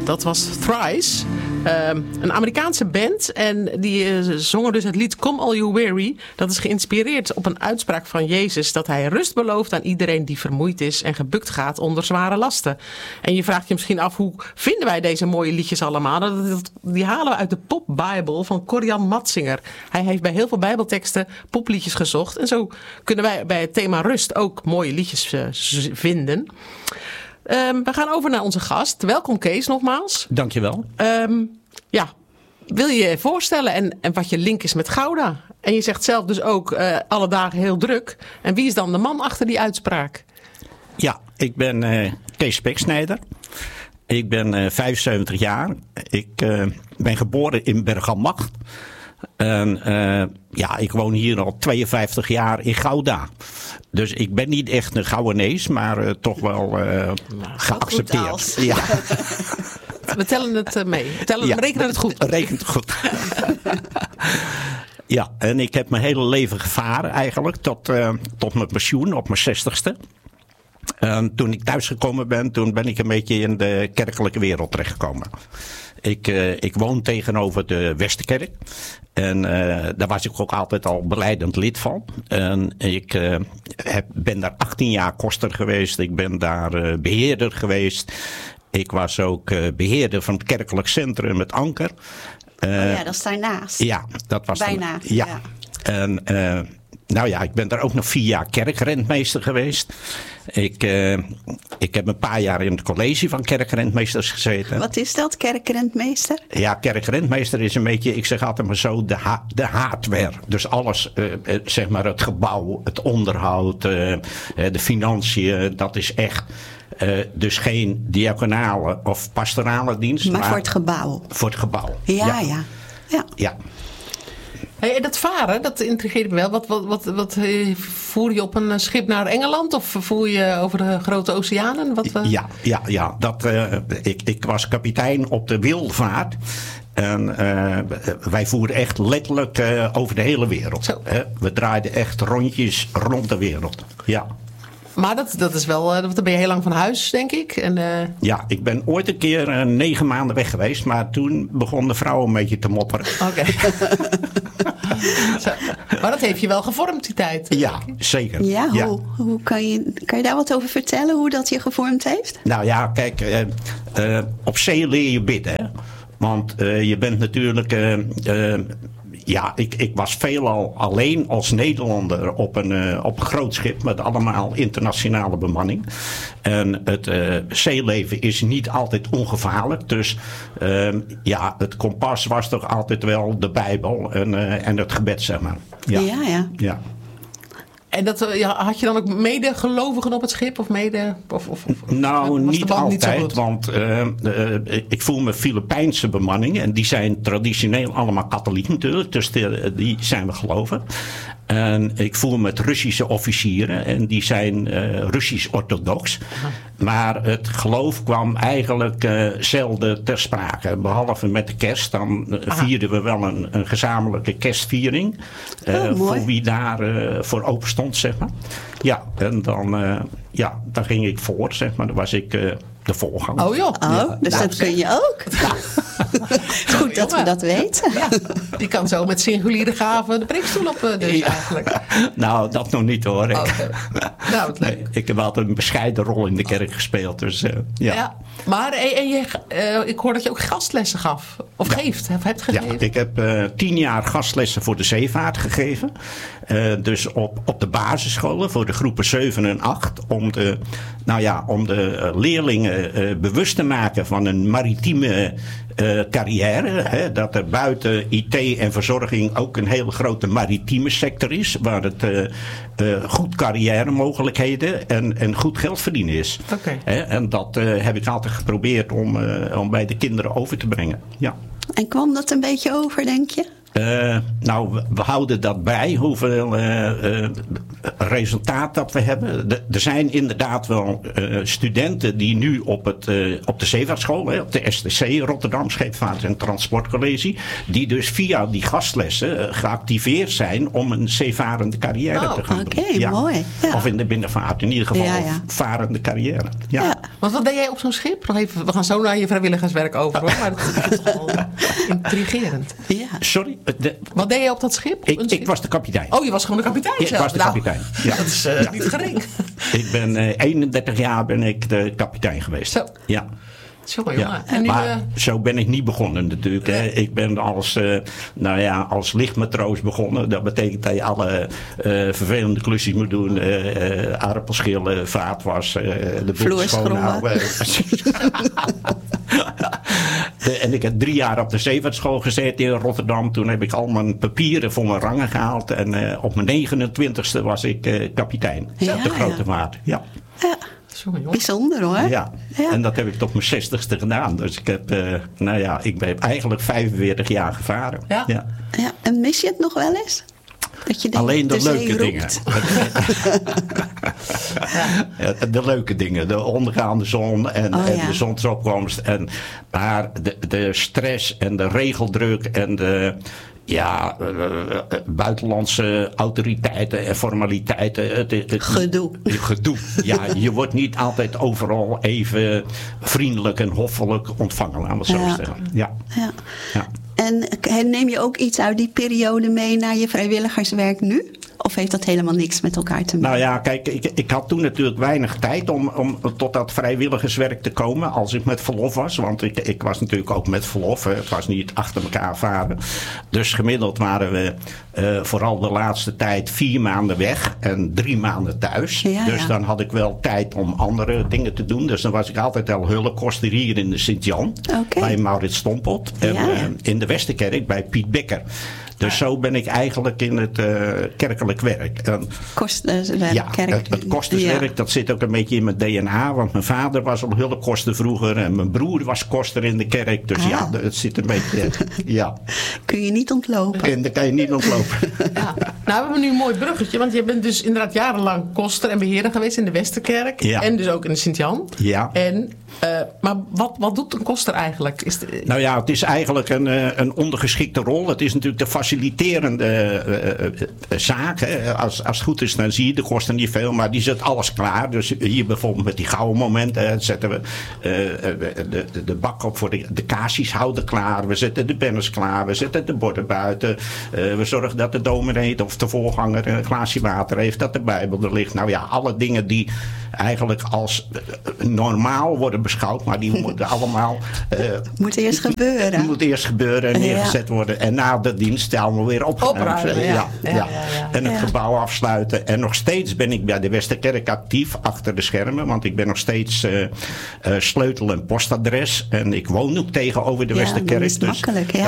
Dat was Thrice. Een Amerikaanse band. En die zongen dus het lied Come All You Weary. Dat is geïnspireerd op een uitspraak van Jezus. Dat hij rust belooft aan iedereen die vermoeid is en gebukt gaat onder zware lasten. En je vraagt je misschien af, hoe vinden wij deze mooie liedjes allemaal? Die halen we uit de popbijbel van Corian Matzinger. Hij heeft bij heel veel bijbelteksten popliedjes gezocht. En zo kunnen wij bij het thema rust ook mooie liedjes vinden. We gaan over naar onze gast. Welkom Kees nogmaals. Dankjewel. Wil je je voorstellen en wat je link is met Gouda? En je zegt zelf dus ook alle dagen heel druk. En wie is dan de man achter die uitspraak? Ja, ik ben Kees Speksnijder. Ik ben 75 jaar. Ik ben geboren in Bergambacht. En ik woon hier al 52 jaar in Gouda. Dus ik ben niet echt een Gouwenees, maar toch wel geaccepteerd. Ja. We tellen het mee. Rekenen het goed. Rekent het goed. Ja, en ik heb mijn hele leven gevaren eigenlijk tot mijn pensioen op mijn 60ste. En toen ik thuisgekomen ben, toen ben ik een beetje in de kerkelijke wereld terechtgekomen. Ik woon tegenover de Westerkerk. En daar was ik ook altijd al belijdend lid van. En ik ben daar 18 jaar koster geweest. Ik ben daar beheerder geweest. Ik was ook beheerder van het kerkelijk centrum, het Anker. Dat is daarnaast. Ja, dat was bijna. Ja. En ik ben daar ook nog 4 jaar kerkrentmeester geweest. Ik heb een paar jaar in het college van kerkrentmeesters gezeten. Wat is dat, kerkrentmeester? Ja, kerkrentmeester is een beetje, ik zeg altijd maar zo, de hardware. Dus alles, zeg maar het gebouw, het onderhoud, de financiën, dat is echt... dus geen diaconale of pastorale dienst. Maar voor het gebouw. Voor het gebouw. Ja. Hey, en dat varen, dat intrigeert me wel. Wat voer je op een schip naar Engeland? Of voer je over de grote oceanen? Ja. Ik was kapitein op de Wilvaart. En wij voerden echt letterlijk over de hele wereld. We draaiden echt rondjes rond de wereld. Ja. Maar dat is wel, dan ben je heel lang van huis, denk ik. Ja, ik ben ooit een keer 9 maanden weg geweest. Maar toen begon de vrouw een beetje te mopperen. Oké. Maar dat heeft je wel gevormd, die tijd. Ja, zeker. Ja, hoe kan je daar wat over vertellen? Hoe dat je gevormd heeft? Nou ja, kijk, op zee leer je bidden. Hè? Want je bent natuurlijk... ik was veelal alleen als Nederlander op een groot schip met allemaal internationale bemanning. En het zeeleven is niet altijd ongevaarlijk. Dus het kompas was toch altijd wel de Bijbel en het gebed, zeg maar. Ja. En had je dan ook medegelovigen op het schip? Of mede? Nou, niet altijd. Want ik voel me Filipijnse bemanning. En die zijn traditioneel allemaal katholiek natuurlijk. Dus die zijn we geloven. En ik voel me met Russische officieren. En die zijn Russisch-orthodox. Maar het geloof kwam eigenlijk zelden ter sprake. Behalve met de kerst. Dan vierden we wel een gezamenlijke kerstviering. Voor wie daar voor open stond, zeg maar. Ja, en dan ging ik voor, zeg maar. Dan was ik de voorganger. Oh joh. Dus dat kun je ook. Ja. Goed dat we dat weten. Ja, die kan zo met singuliere gaven de preekstoel op eigenlijk. Nou, dat nog niet hoor. Okay. Ik heb altijd een bescheiden rol in de kerk gespeeld. Dus ja. Maar ik hoor dat je ook gastlessen gaf. Of geeft. Hebt gegeven. Ja, ik heb 10 jaar gastlessen voor de zeevaart gegeven. Dus op de basisscholen voor de groepen 7 en 8. Om de leerlingen bewust te maken van een maritieme carrière. Hè, dat er buiten IT en verzorging ook een hele grote maritieme sector is. Waar het goed carrière mogelijkheden en goed geld verdienen is. Okay. En dat heb ik altijd geprobeerd om bij de kinderen over te brengen. Ja. En kwam dat een beetje over, denk je? Nou, we houden dat bij, hoeveel resultaat dat we hebben. Er zijn inderdaad wel studenten die nu op de zeevaartschool, op de STC Rotterdam, Scheepvaart en Transportcollege, die dus via die gastlessen geactiveerd zijn om een zeevarende carrière te gaan doen. Oké, mooi. Ja. Of in de binnenvaart, in ieder geval varende carrière. Ja. Ja. Want wat deed jij op zo'n schip? Nog even, we gaan zo naar je vrijwilligerswerk over, hoor, maar dat is toch wel intrigerend. Ja. Sorry? Wat deed jij op dat schip? Ik was de kapitein. Oh, je was gewoon de kapitein zelf? Ik was de kapitein. Ja. Dat is niet gering. Ik ben 31 jaar ben ik de kapitein geweest. Zo. Ja. Jongen. Ja. En nu, maar zo ben ik niet begonnen natuurlijk. Hè. Ik ben als lichtmatroos begonnen. Dat betekent dat je alle vervelende klusjes moet doen. Aardappelschillen, vaatwas, de boel schoonhouden. En ik heb 3 jaar op de zeevaartschool gezeten in Rotterdam. Toen heb ik al mijn papieren voor mijn rangen gehaald. En op mijn 29e was ik kapitein. Op de Grote Vaart. Ja. Ja. Bijzonder hoor. Ja, en dat heb ik tot mijn 60ste gedaan. Dus ik heb, ik ben eigenlijk 45 jaar gevaren. Ja. Ja. En mis je het nog wel eens? Dat je alleen de leuke dingen. De leuke dingen. De ondergaande zon en de zonsopkomst. Maar de stress en de regeldruk en de buitenlandse autoriteiten en formaliteiten. Gedoe. Ja, je wordt niet altijd overal even vriendelijk en hoffelijk ontvangen, laten we het zo stellen. Ja. En neem je ook iets uit die periode mee naar je vrijwilligerswerk nu? Of heeft dat helemaal niks met elkaar te maken? Nou ja, kijk, ik had toen natuurlijk weinig tijd om tot dat vrijwilligerswerk te komen als ik met verlof was. Want ik was natuurlijk ook met verlof. Het was niet achter elkaar varen. Dus gemiddeld waren we vooral de laatste tijd 4 maanden weg en 3 maanden thuis. Dus dan had ik wel tijd om andere dingen te doen. Dus dan was ik altijd al hulpkoster hier in de Sint-Jan. Bij Maurits Stompot. En in de Westerkerk bij Piet Bekker. Dus zo ben ik eigenlijk in het kerkelijk werk. Het kosterswerk, dat zit ook een beetje in mijn DNA. Want mijn vader was al hulpkoster vroeger. En mijn broer was koster in de kerk. Dus het zit een beetje... Kun je niet ontlopen. En dat kan je niet ontlopen. Nou, we hebben nu een mooi bruggetje. Want je bent dus inderdaad jarenlang koster en beheerder geweest in de Westerkerk. Ja. En dus ook in de Sint-Jan. Ja. Maar wat doet een koster eigenlijk? Nou ja, het is eigenlijk een ondergeschikte rol. Het is natuurlijk de faciliterende zaak. Hè. Als het goed is, dan zie je de koster niet veel. Maar die zet alles klaar. Dus hier bijvoorbeeld met die gouden momenten zetten we de bak op voor de kaarsjes houden klaar. We zetten de banners klaar. We zetten de borden buiten. We zorgen dat de dominee of de voorganger een glaasje water heeft. Dat de Bijbel er ligt. Nou ja, alle dingen die eigenlijk als normaal worden beschouwd. Maar die moeten allemaal... moet eerst gebeuren. Moet eerst gebeuren en neergezet worden. En na de dienst allemaal weer opruimen. En het gebouw afsluiten. En nog steeds ben ik bij de Westerkerk actief achter de schermen. Want ik ben nog steeds sleutel- en postadres. En ik woon ook tegenover de Westerkerk. Dat is makkelijk,